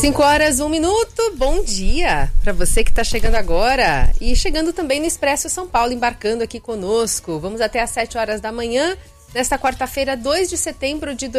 5h01. Bom dia para você que está chegando agora e chegando também no Expresso São Paulo, embarcando aqui conosco. Vamos até às 7h da manhã, nesta quarta-feira, 2 de setembro de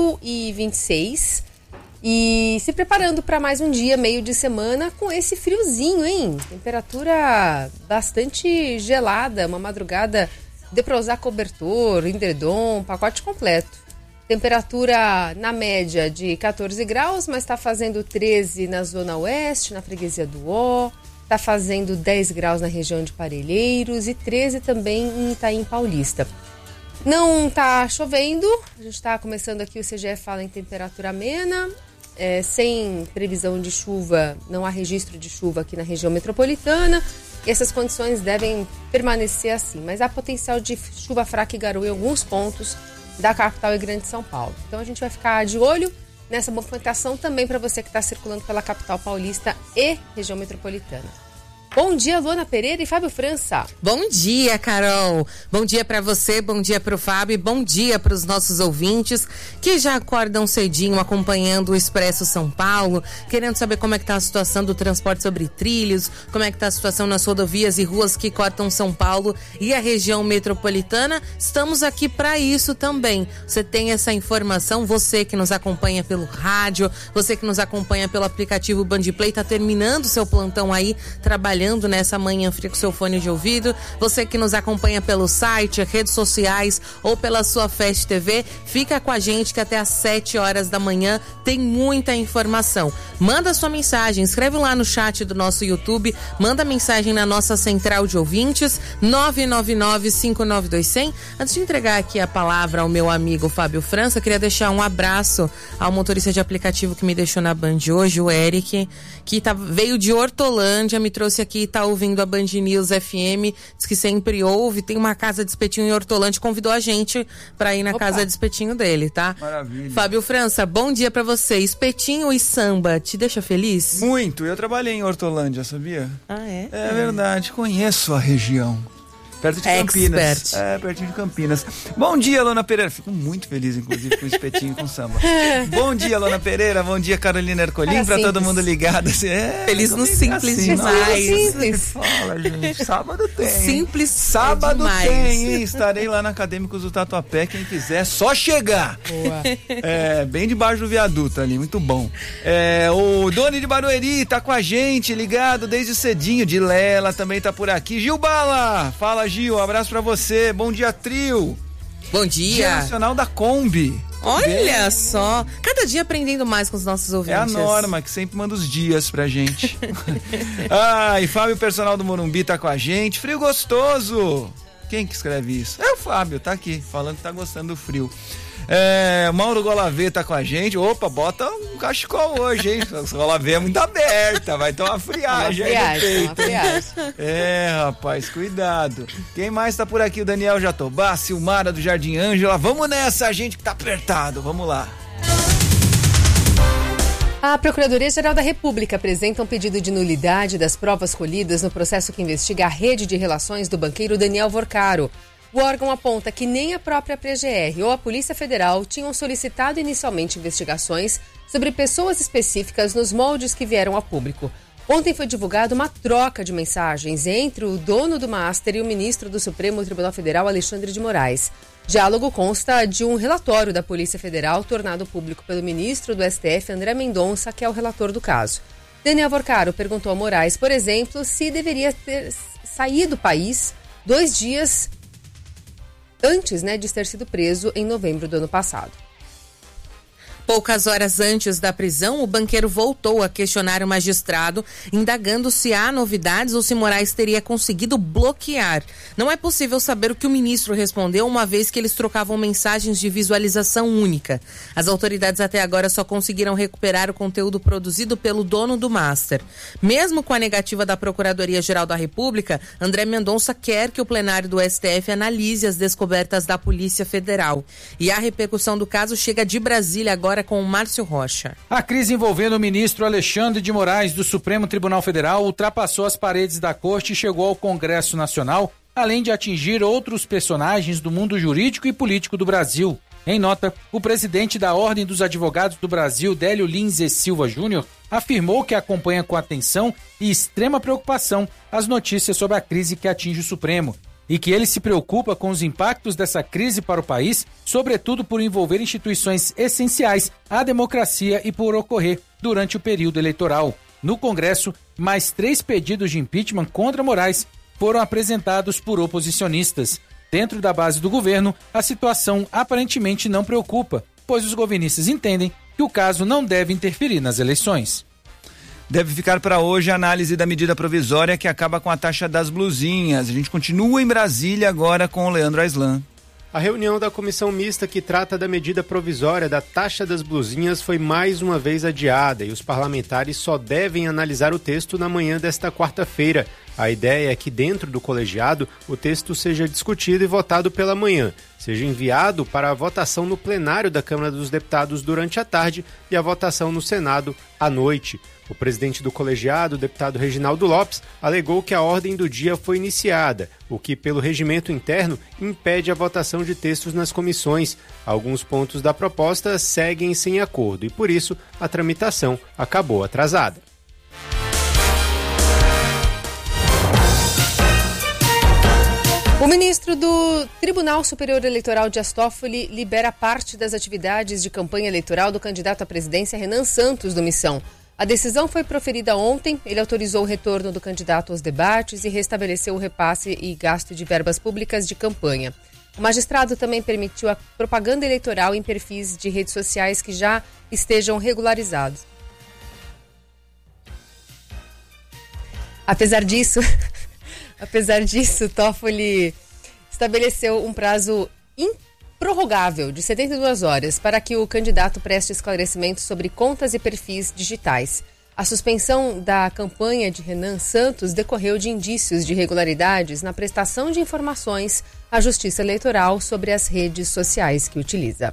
2026. E se preparando para mais um dia, meio de semana, com esse friozinho, hein? Temperatura bastante gelada, uma madrugada dê para usar cobertor, edredom, pacote completo. Temperatura na média de 14 graus, mas está fazendo 13 na Zona Oeste, na freguesia do Ó. Está fazendo 10 graus na região de Parelheiros e 13 também em Itaim Paulista. Não está chovendo, a gente está começando aqui, o CGE fala em temperatura amena, sem previsão de chuva, não há registro de chuva aqui na região metropolitana. E essas condições devem permanecer assim, mas há potencial de chuva fraca e garoa em alguns pontos da capital e grande São Paulo. Então a gente vai ficar de olho nessa movimentação também para você que está circulando pela capital paulista e região metropolitana. Bom dia, Luana Pereira e Fábio França. Bom dia, Carol. Bom dia para você, bom dia para o Fábio, bom dia para os nossos ouvintes que já acordam cedinho acompanhando o Expresso São Paulo, querendo saber como é que tá a situação do transporte sobre trilhos, como é que tá a situação nas rodovias e ruas que cortam São Paulo e a região metropolitana. Estamos aqui para isso também. Você tem essa informação, você que nos acompanha pelo rádio, você que nos acompanha pelo aplicativo Bandplay, tá terminando seu plantão aí, trabalhando nessa manhã fria com seu fone de ouvido. Você que nos acompanha pelo site, redes sociais ou pela sua Fast TV, fica com a gente que até às 7h da manhã tem muita informação. Manda sua mensagem, escreve lá no chat do nosso YouTube, manda mensagem na nossa central de ouvintes 999-592100. Antes de entregar aqui a palavra ao meu amigo Fábio França, queria deixar um abraço ao motorista de aplicativo que me deixou na Band hoje, o Eric, que veio de Hortolândia, me trouxe aqui, tá ouvindo a Band News FM, diz que sempre ouve, tem uma casa de espetinho em Hortolândia, convidou a gente pra ir na casa de espetinho dele, tá? Maravilha. Fábio França, bom dia pra você. Espetinho e samba, te deixa feliz? Muito, eu trabalhei em Hortolândia, sabia? Ah, é? É verdade, conheço a região. Perto de Campinas. Pertinho de Campinas. Bom dia, Luana Pereira. Fico muito feliz, inclusive, com o espetinho com samba. Bom dia, Luana Pereira. Bom dia, Carolina Ercolim. Pra todo mundo ligado. Assim, feliz no simples assim, demais. Simples. Fala, gente. Sábado tem. Simples. Sábado demais. tem, hein? Estarei lá na Acadêmicos do Tatuapé. Quem quiser, só chegar. Boa. Bem debaixo do viaduto ali. Muito bom. O Doni de Barueri tá com a gente, ligado desde cedinho. De Lela também tá por aqui. Gil Bala. Fala, Gil, um abraço pra você. Bom dia, trio. Bom dia. Dia Nacional da Kombi. Olha só, cada dia aprendendo mais com os nossos ouvintes. É a Norma que sempre manda os dias pra gente. E Fábio, personal do Morumbi, tá com a gente. Frio gostoso. Quem que escreve isso? É o Fábio, tá aqui, falando que tá gostando do frio. O Mauro Golavê tá com a gente. Opa, bota um cachecol hoje, hein? A Golavê é muito aberta, vai ter uma friagem aí no peito. Rapaz, cuidado. Quem mais tá por aqui? O Daniel Jatobá, Silmara do Jardim Ângela. Vamos nessa, gente, que tá apertado. Vamos lá. A Procuradoria-Geral da República apresenta um pedido de nulidade das provas colhidas no processo que investiga a rede de relações do banqueiro Daniel Vorcaro. O órgão aponta que nem a própria PGR ou a Polícia Federal tinham solicitado inicialmente investigações sobre pessoas específicas nos moldes que vieram a público. Ontem foi divulgada uma troca de mensagens entre o dono do Master e o ministro do Supremo Tribunal Federal, Alexandre de Moraes. Diálogo consta de um relatório da Polícia Federal tornado público pelo ministro do STF, André Mendonça, que é o relator do caso. Daniel Vorcaro perguntou a Moraes, por exemplo, se deveria ter saído do país 2 dias antes, de ter sido preso em novembro do ano passado. Poucas horas antes da prisão, o banqueiro voltou a questionar o magistrado, indagando se há novidades ou se Moraes teria conseguido bloquear. Não é possível saber o que o ministro respondeu, uma vez que eles trocavam mensagens de visualização única. As autoridades até agora só conseguiram recuperar o conteúdo produzido pelo dono do Master. Mesmo com a negativa da Procuradoria-Geral da República, André Mendonça quer que o plenário do STF analise as descobertas da Polícia Federal. E a repercussão do caso chega de Brasília agora com o Márcio Rocha. A crise envolvendo o ministro Alexandre de Moraes do Supremo Tribunal Federal ultrapassou as paredes da corte e chegou ao Congresso Nacional, além de atingir outros personagens do mundo jurídico e político do Brasil. Em nota, o presidente da Ordem dos Advogados do Brasil, Délio Lins e Silva Júnior, afirmou que acompanha com atenção e extrema preocupação as notícias sobre a crise que atinge o Supremo e que ele se preocupa com os impactos dessa crise para o país, sobretudo por envolver instituições essenciais à democracia e por ocorrer durante o período eleitoral. No Congresso, mais 3 pedidos de impeachment contra Moraes foram apresentados por oposicionistas. Dentro da base do governo, a situação aparentemente não preocupa, pois os governistas entendem que o caso não deve interferir nas eleições. Deve ficar para hoje a análise da medida provisória que acaba com a taxa das blusinhas. A gente continua em Brasília agora com o Leandro Aislan. A reunião da comissão mista que trata da medida provisória da taxa das blusinhas foi mais uma vez adiada e os parlamentares só devem analisar o texto na manhã desta quarta-feira. A ideia é que dentro do colegiado o texto seja discutido e votado pela manhã, seja enviado para a votação no plenário da Câmara dos Deputados durante a tarde e a votação no Senado à noite. O presidente do colegiado, o deputado Reginaldo Lopes, alegou que a ordem do dia foi iniciada, o que, pelo regimento interno, impede a votação de textos nas comissões. Alguns pontos da proposta seguem sem acordo e, por isso, a tramitação acabou atrasada. O ministro do Tribunal Superior Eleitoral, Dias Toffoli, libera parte das atividades de campanha eleitoral do candidato à presidência Renan Santos, do Missão. A decisão foi proferida ontem. Ele autorizou o retorno do candidato aos debates e restabeleceu o repasse e gasto de verbas públicas de campanha. O magistrado também permitiu a propaganda eleitoral em perfis de redes sociais que já estejam regularizados. Apesar disso, Toffoli estabeleceu um prazo improrrogável de 72 horas para que o candidato preste esclarecimentos sobre contas e perfis digitais. A suspensão da campanha de Renan Santos decorreu de indícios de irregularidades na prestação de informações à Justiça Eleitoral sobre as redes sociais que utiliza.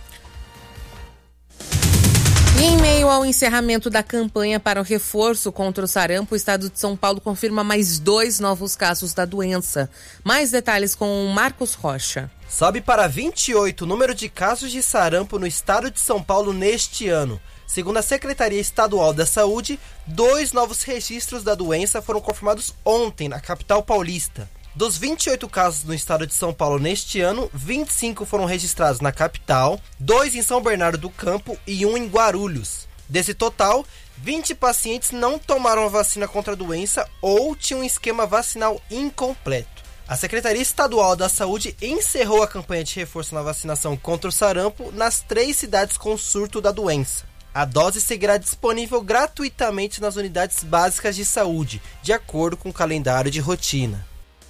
E em meio ao encerramento da campanha para o reforço contra o sarampo, o estado de São Paulo confirma mais 2 novos casos da doença. Mais detalhes com o Marcos Rocha. Sobe para 28 o número de casos de sarampo no estado de São Paulo neste ano. Segundo a Secretaria Estadual da Saúde, 2 novos registros da doença foram confirmados ontem na capital paulista. Dos 28 casos no estado de São Paulo neste ano, 25 foram registrados na capital, 2 em São Bernardo do Campo e 1 em Guarulhos. Desse total, 20 pacientes não tomaram a vacina contra a doença ou tinham um esquema vacinal incompleto. A Secretaria Estadual da Saúde encerrou a campanha de reforço na vacinação contra o sarampo nas 3 cidades com surto da doença. A dose seguirá disponível gratuitamente nas unidades básicas de saúde, de acordo com o calendário de rotina.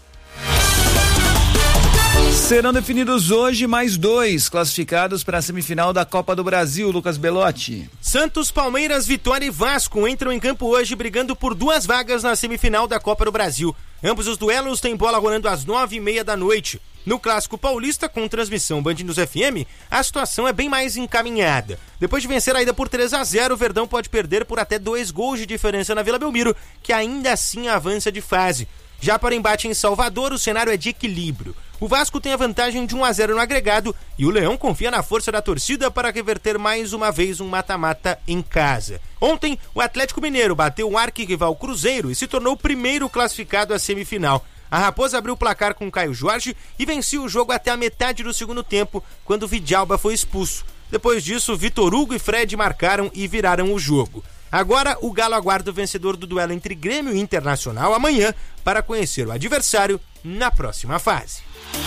Serão definidos hoje mais 2 classificados para a semifinal da Copa do Brasil, Lucas Belotti. Santos, Palmeiras, Vitória e Vasco entram em campo hoje brigando por 2 vagas na semifinal da Copa do Brasil. Ambos os duelos têm bola rolando às 9h30 da noite. No Clássico Paulista, com transmissão Band News FM, a situação é bem mais encaminhada. Depois de vencer a ida por 3-0, o Verdão pode perder por até 2 gols de diferença na Vila Belmiro, que ainda assim avança de fase. Já para o embate em Salvador, o cenário é de equilíbrio. O Vasco tem a vantagem de 1-0 no agregado e o Leão confia na força da torcida para reverter mais uma vez um mata-mata em casa. Ontem, o Atlético Mineiro bateu o arquirrival Cruzeiro e se tornou o primeiro classificado à semifinal. A Raposa abriu o placar com Caio Jorge e venceu o jogo até a metade do segundo tempo, quando o Vidalba foi expulso. Depois disso, Vitor Hugo e Fred marcaram e viraram o jogo. Agora, o Galo aguarda o vencedor do duelo entre Grêmio e Internacional amanhã para conhecer o adversário na próxima fase.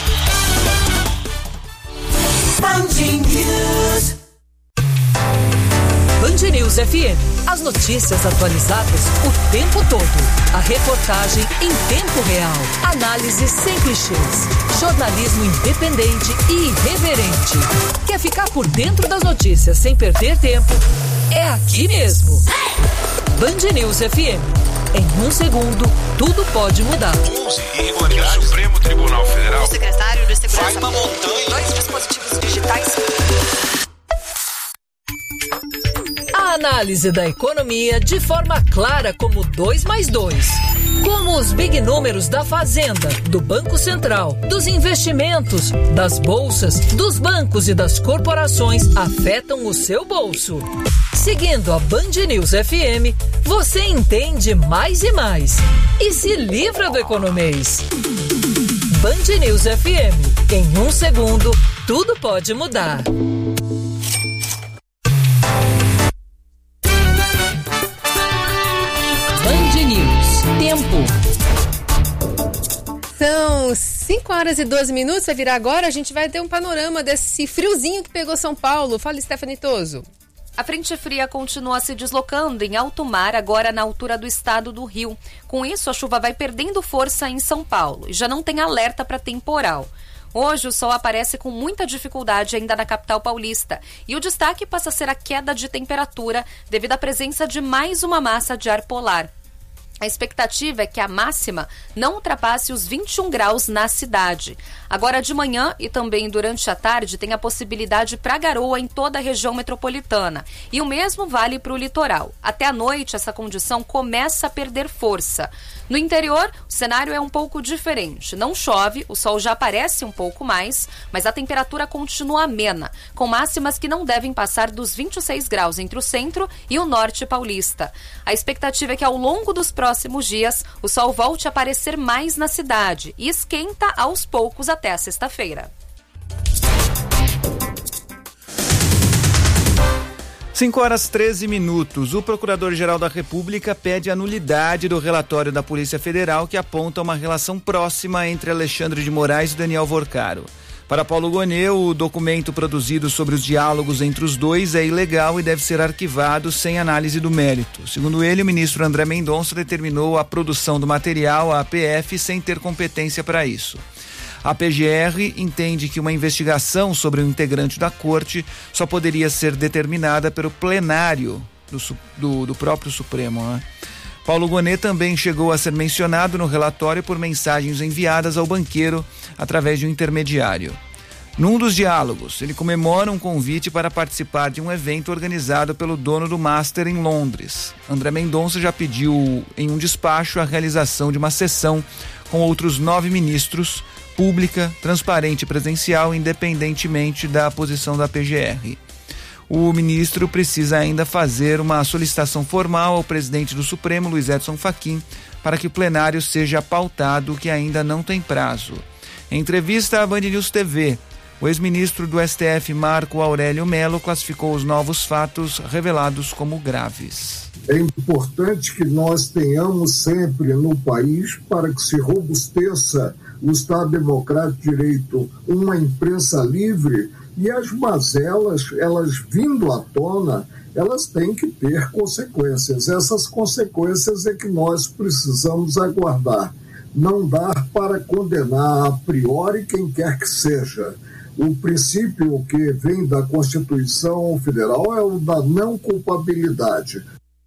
Band News FM. As notícias atualizadas o tempo todo. A reportagem em tempo real. Análise sem clichês. Jornalismo independente e irreverente. Quer ficar por dentro das notícias sem perder tempo? É aqui mesmo. Band News FM. Em 1 segundo, tudo pode mudar. 11 irregularidades. O Supremo Tribunal Federal. O secretário de Segurança. Vai uma montanha. 2 dispositivos digitais. A análise da economia de forma clara como 2 mais 2. Como os big números da Fazenda, do Banco Central, dos investimentos, das bolsas, dos bancos e das corporações afetam o seu bolso. Seguindo a Band News FM, você entende mais e mais e se livra do economês. Band News FM. Em 1 segundo, tudo pode mudar. Band News. Tempo. São 5h12. Vai virar agora. A gente vai ter um panorama desse friozinho que pegou São Paulo. Fala, Stephanie Toso. A frente fria continua se deslocando em alto mar, agora na altura do estado do Rio. Com isso, a chuva vai perdendo força em São Paulo e já não tem alerta para temporal. Hoje, o sol aparece com muita dificuldade ainda na capital paulista e o destaque passa a ser a queda de temperatura devido à presença de mais uma massa de ar polar. A expectativa é que a máxima não ultrapasse os 21 graus na cidade. Agora de manhã e também durante a tarde tem a possibilidade para garoa em toda a região metropolitana. E o mesmo vale para o litoral. Até a noite essa condição começa a perder força. No interior, o cenário é um pouco diferente. Não chove, o sol já aparece um pouco mais, mas a temperatura continua amena, com máximas que não devem passar dos 26 graus entre o centro e o norte paulista. A expectativa é que ao longo dos próximos dias, o sol volte a aparecer mais na cidade e esquenta aos poucos até a sexta-feira. 5h13. O Procurador-Geral da República pede a nulidade do relatório da Polícia Federal que aponta uma relação próxima entre Alexandre de Moraes e Daniel Vorcaro. Para Paulo Gonet, o documento produzido sobre os diálogos entre os dois é ilegal e deve ser arquivado sem análise do mérito. Segundo ele, o ministro André Mendonça determinou a produção do material à PF sem ter competência para isso. A PGR entende que uma investigação sobre um integrante da corte só poderia ser determinada pelo plenário do próprio Supremo, né? Paulo Gonet também chegou a ser mencionado no relatório por mensagens enviadas ao banqueiro através de um intermediário. Num dos diálogos, ele comemora um convite para participar de um evento organizado pelo dono do Master em Londres. André Mendonça já pediu em um despacho a realização de uma sessão com outros 9 ministros, pública, transparente e presencial, independentemente da posição da PGR. O ministro precisa ainda fazer uma solicitação formal ao presidente do Supremo, Luiz Edson Fachin, para que o plenário seja pautado, que ainda não tem prazo. Em entrevista à Band News TV, o ex-ministro do STF, Marco Aurélio Mello, classificou os novos fatos revelados como graves. É importante que nós tenhamos sempre no país, para que se robusteça o Estado Democrático de Direito, uma imprensa livre, e as mazelas, elas vindo à tona, elas têm que ter consequências. Essas consequências é que nós precisamos aguardar. Não dá para condenar a priori quem quer que seja. O princípio que vem da Constituição Federal é o da não culpabilidade.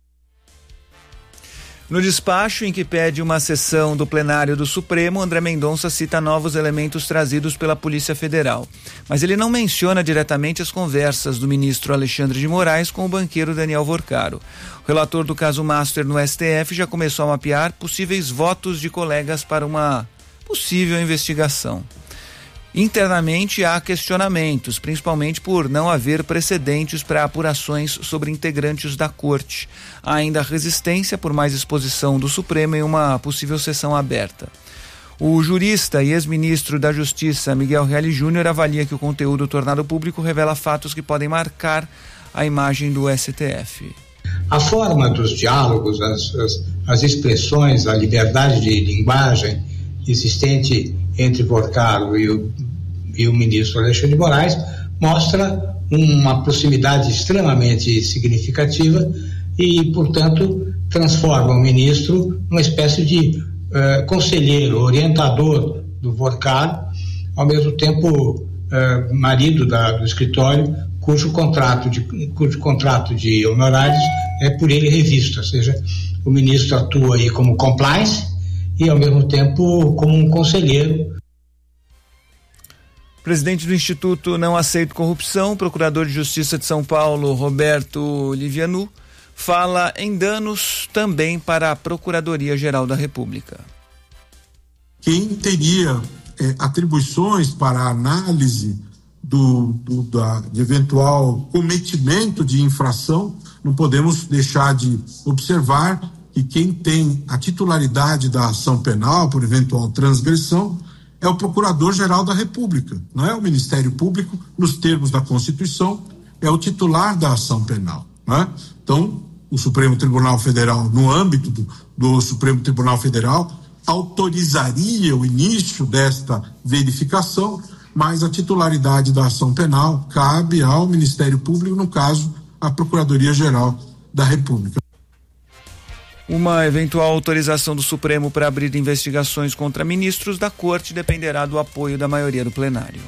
No despacho em que pede uma sessão do plenário do Supremo, André Mendonça cita novos elementos trazidos pela Polícia Federal. Mas ele não menciona diretamente as conversas do ministro Alexandre de Moraes com o banqueiro Daniel Vorcaro. O relator do caso Master no STF já começou a mapear possíveis votos de colegas para uma possível investigação. Internamente há questionamentos, principalmente por não haver precedentes para apurações sobre integrantes da corte. Há ainda resistência por mais exposição do Supremo em uma possível sessão aberta. O jurista e ex-ministro da Justiça, Miguel Reale Júnior, avalia que o conteúdo tornado público revela fatos que podem marcar a imagem do STF. A forma dos diálogos, as expressões, a liberdade de linguagem existente entre Vorcaro e o ministro Alexandre de Moraes mostra uma proximidade extremamente significativa e, portanto, transforma o ministro numa espécie de conselheiro, orientador do Vorcaro, ao mesmo tempo marido do escritório, cujo contrato de honorários é por ele revisto, ou seja, o ministro atua aí como compliance e, ao mesmo tempo, como um conselheiro. Presidente do Instituto Não Aceito Corrupção, Procurador de Justiça de São Paulo, Roberto Livianu, fala em danos também para a Procuradoria-Geral da República. Quem teria atribuições para a análise de eventual cometimento de infração, não podemos deixar de observar que quem tem a titularidade da ação penal por eventual transgressão é o Procurador-Geral da República, não é o Ministério Público, nos termos da Constituição, é o titular da ação penal, não é? Então, o Supremo Tribunal Federal, no âmbito do Supremo Tribunal Federal, autorizaria o início desta verificação, mas a titularidade da ação penal cabe ao Ministério Público, no caso, à Procuradoria-Geral da República. Uma eventual autorização do Supremo para abrir investigações contra ministros da Corte dependerá do apoio da maioria do plenário.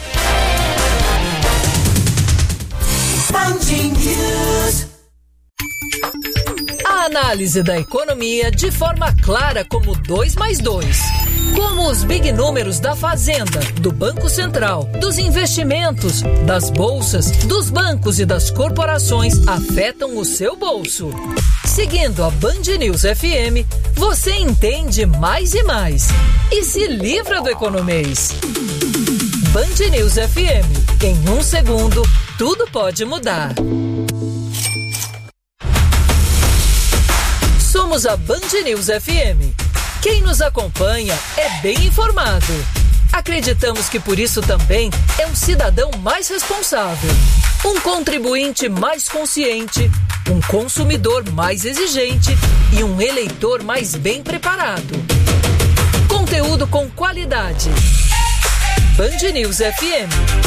A análise da economia de forma clara como 2 mais 2. Como os big números da Fazenda, do Banco Central, dos investimentos, das bolsas, dos bancos e das corporações afetam o seu bolso. Seguindo a Band News FM, você entende mais e mais e se livra do economês. Band News FM. Em 1 segundo, tudo pode mudar. Somos a Band News FM. Quem nos acompanha é bem informado. Acreditamos que por isso também é um cidadão mais responsável, um contribuinte mais consciente, um consumidor mais exigente e um eleitor mais bem preparado. Conteúdo com qualidade. Band News FM.